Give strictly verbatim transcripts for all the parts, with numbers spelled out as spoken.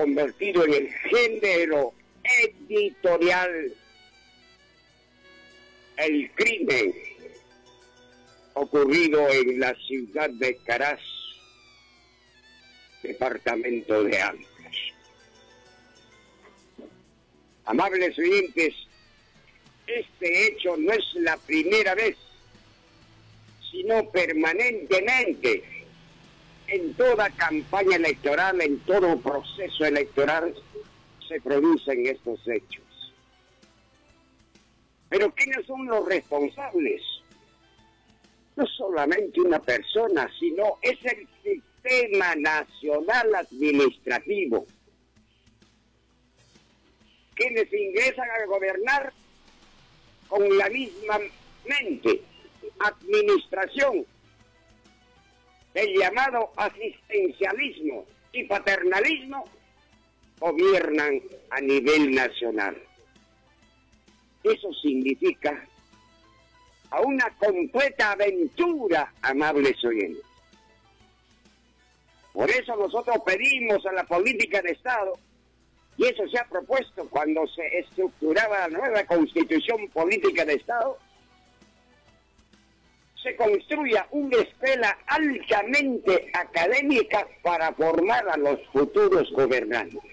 convertido en el género editorial el crimen ocurrido en la ciudad de Caraz, departamento de Ancash. Amables oyentes, este hecho no es la primera vez, sino permanentemente, en toda campaña electoral, en todo proceso electoral, se producen estos hechos. Pero ¿quiénes son los responsables? No solamente una persona, sino es el sistema nacional administrativo. Quienes ingresan a gobernar con la misma mente, administración, el llamado asistencialismo y paternalismo, gobiernan a nivel nacional. Eso significa a una completa aventura, amables oyentes. Por eso nosotros pedimos a la política de Estado, y eso se ha propuesto cuando se estructuraba la nueva Constitución Política de Estado, se construya una escuela altamente académica para formar a los futuros gobernantes.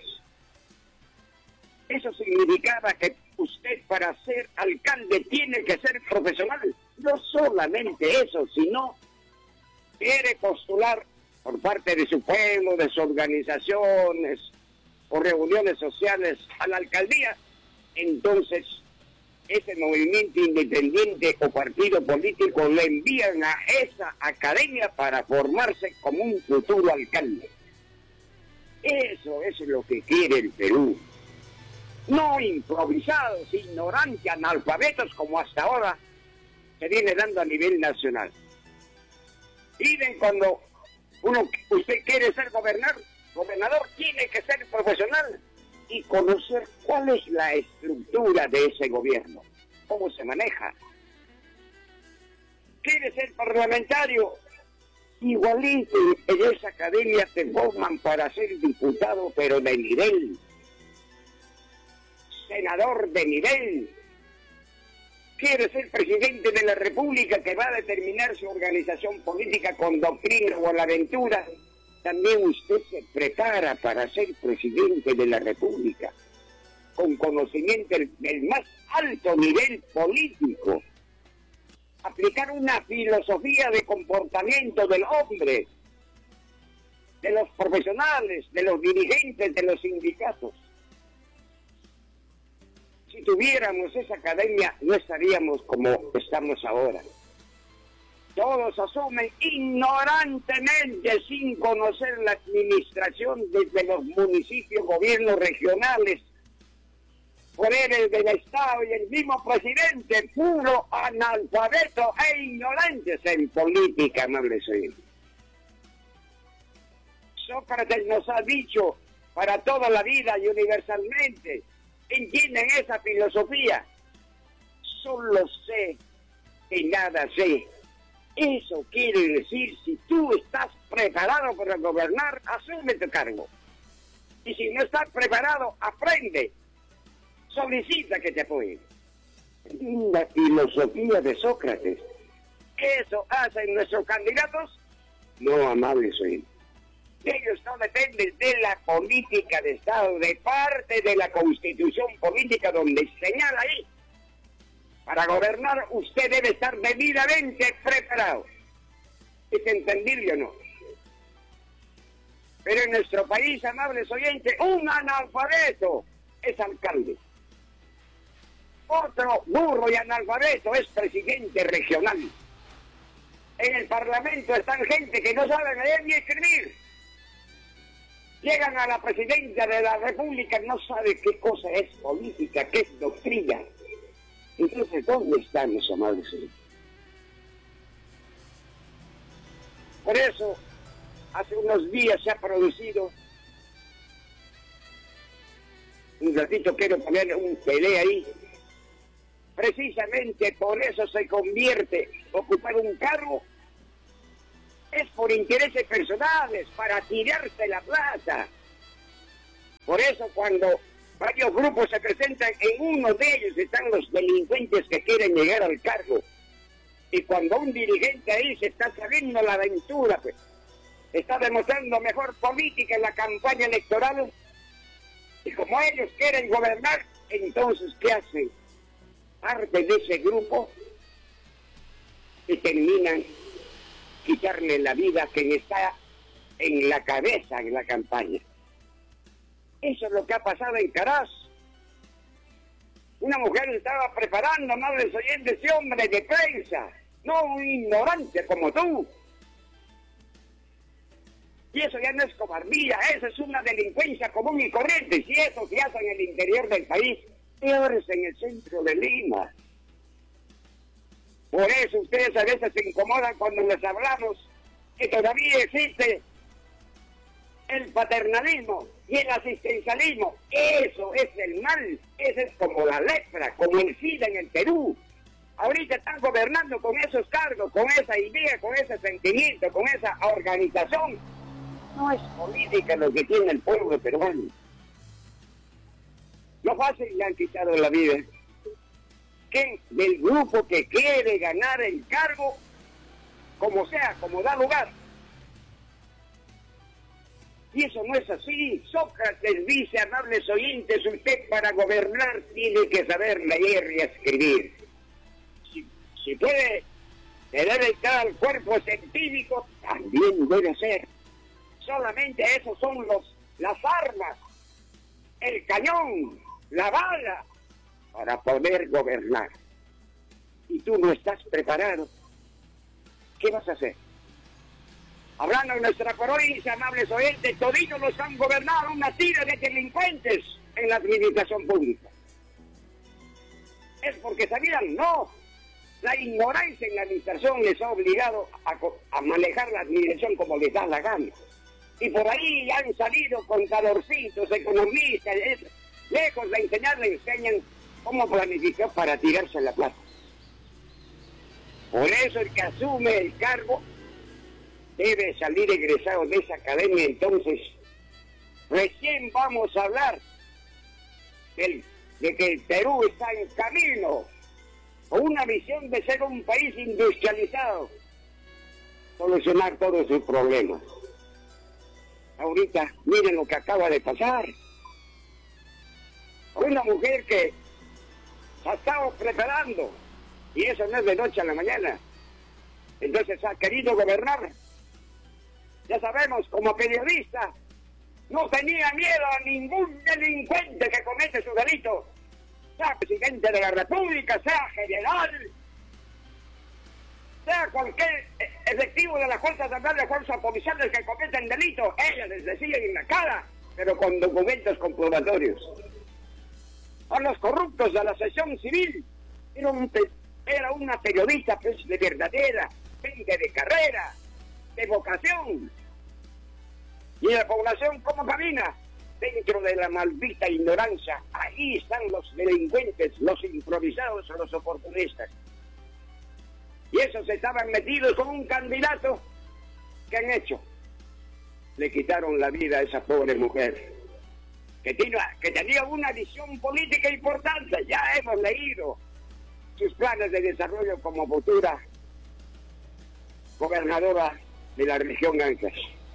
Eso significaba que usted, para ser alcalde, tiene que ser profesional. No solamente eso, sino quiere postular por parte de su pueblo, de sus organizaciones o reuniones sociales a la alcaldía, entonces ese movimiento independiente o partido político le envían a esa academia para formarse como un futuro alcalde. Eso es lo que quiere el Perú. No improvisados, ignorantes, analfabetos, como hasta ahora se viene dando a nivel nacional. Miren, cuando uno, usted quiere ser gobernar, gobernador, tiene que ser profesional y conocer cuál es la estructura de ese gobierno, cómo se maneja. ¿Quiere ser parlamentario? Igualito, en esa academia te forman para ser diputado, pero de nivel. Senador de nivel. Quiere ser presidente de la República, que va a determinar su organización política con doctrina o a la aventura. También usted se prepara para ser presidente de la República, con conocimiento del, del más alto nivel político. Aplicar una filosofía de comportamiento del hombre, de los profesionales, de los dirigentes, de los sindicatos. Si tuviéramos esa academia, no estaríamos como estamos ahora. Todos asumen ignorantemente, sin conocer la administración desde los municipios, gobiernos regionales, poderes del Estado y el mismo presidente, puro analfabeto e ignorantes en política, amables oyentes. Sócrates nos ha dicho para toda la vida y universalmente, ¿entienden esa filosofía? Solo sé que nada sé. Eso quiere decir, si tú estás preparado para gobernar, asume tu cargo. Y si no estás preparado, aprende. Solicita que te apoyen. La filosofía de Sócrates. ¿Eso hacen nuestros candidatos? No, amables oyentes. Ellos no dependen de la política de Estado, de parte de la Constitución Política, donde señala ahí. Para gobernar usted debe estar debidamente preparado. ¿Es entendible o no? Pero en nuestro país, amables oyentes, un analfabeto es alcalde. Otro burro y analfabeto es presidente regional. En el Parlamento están gente que no sabe leer ni escribir. Llegan a la presidencia de la República, no sabe qué cosa es política, qué es doctrina. Entonces, ¿dónde están los amables oyentes? Por eso, hace unos días se ha producido, un ratito quiero poner un pelea ahí, precisamente por eso se convierte, ocupar un cargo, es por intereses personales, para tirarse la plata. Por eso cuando varios grupos se presentan, en uno de ellos están los delincuentes que quieren llegar al cargo. Y cuando un dirigente ahí se está saliendo la aventura, pues, está demostrando mejor política en la campaña electoral, y como ellos quieren gobernar, entonces, ¿qué hacen? Parte de ese grupo y terminan quitarle la vida a quien está en la cabeza en la campaña. Eso es lo que ha pasado en Caraz. Una mujer estaba preparando, amables oyentes, ese hombre de prensa, no un ignorante como tú. Y eso ya no es cobardía, eso es una delincuencia común y corriente. Si eso se hace en el interior del país, peor es en el centro de Lima. Por eso ustedes a veces se incomodan cuando les hablamos que todavía existe el paternalismo y el asistencialismo. Eso es el mal, eso es como la lepra, como el SIDA en el Perú. Ahorita están gobernando con esos cargos, con esa idea, con ese sentimiento, con esa organización. No es política lo que tiene el pueblo peruano. No fácil le han quitado la vida. Que del grupo que quiere ganar el cargo, como sea, como da lugar. Y eso no es así. Sócrates dice, amables oyentes, usted para gobernar tiene que saber leer y escribir. Si, si puede tener el al cuerpo científico, también debe ser. Solamente esos son los, las armas, el cañón, la bala, para poder gobernar. Y tú no estás preparado. ¿Qué vas a hacer? Hablando de nuestra provincia, amables oyentes, toditos los han gobernado una tira de delincuentes en la administración pública. ¿Es porque sabían? No. La ignorancia en la administración les ha obligado a, a manejar la administración como les da la gana. Y por ahí han salido contadorcitos, economistas, es, lejos de enseñar, le enseñan cómo planificar para tirarse la plata. Por eso el que asume el cargo debe salir egresado de esa academia. Entonces, recién vamos a hablar del, de que el Perú está en camino, con una visión de ser un país industrializado, solucionar todos sus problemas. Ahorita, miren lo que acaba de pasar. Una mujer que se ha estado preparando, y eso no es de noche a la mañana. Entonces ha querido gobernar. Ya sabemos, como periodista, no tenía miedo a ningún delincuente que comete su delito, sea presidente de la República, sea general, sea cualquier efectivo de las fuerzas armadas, de fuerzas policiales que cometen delitos. Ella les decía en la cara, pero con documentos comprobatorios. A los corruptos de la sección civil, era, un, era una periodista pues, de verdadera, gente de carrera, de vocación. Y la población, ¿cómo camina? Dentro de la maldita ignorancia. Ahí están los delincuentes, los improvisados o los oportunistas. Y esos estaban metidos con un candidato. ¿Qué han hecho? Le quitaron la vida a esa pobre mujer, que, tiene, que tenía una visión política importante. Ya hemos leído sus planes de desarrollo como futura gobernadora de la región Ancash.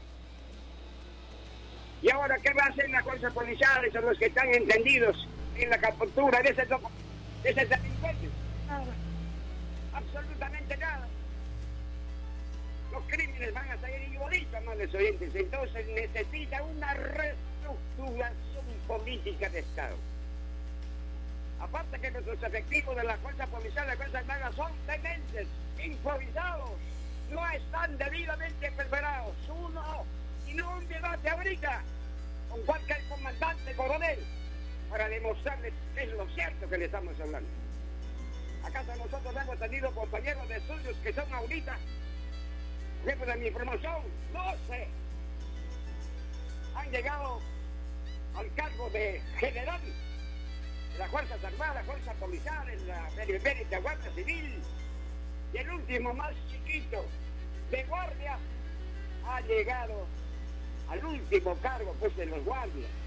¿Y ahora qué va a hacer las fuerzas policiales o los que están entendidos en la captura de ese, de ese delincuente? Nada. Absolutamente nada. Los crímenes van a salir igualitos, amables oyentes. Entonces necesita una reestructuración política de Estado. Aparte que nuestros efectivos de la fuerza policial, de las fuerzas armadas, son dementes, improvisados, no están debidamente preparados. Uno, y no un debate ahorita con cualquier comandante, coronel, para demostrarles que es lo cierto que le estamos hablando. ¿Acaso nosotros hemos tenido compañeros de estudios que son ahorita jefes de mi promoción? No sé. Han llegado al cargo de general de las Fuerzas Armadas, las Fuerzas Policiales, la Periferia de Guardia Civil, y el último más chiquito de guardia ha llegado al último cargo pues de los guardias.